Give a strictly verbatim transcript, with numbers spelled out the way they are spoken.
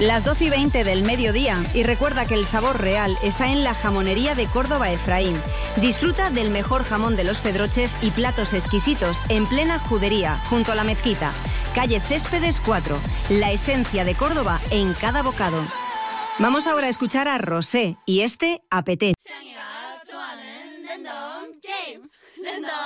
Las doce y veinte del mediodía. Y recuerda que el sabor real está en la jamonería de Córdoba Efraín. Disfruta del mejor jamón de los Pedroches y platos exquisitos en plena Judería, junto a la mezquita. Calle Céspedes cuatro. La esencia de Córdoba en cada bocado. Vamos ahora a escuchar a Rosé y este Apetece.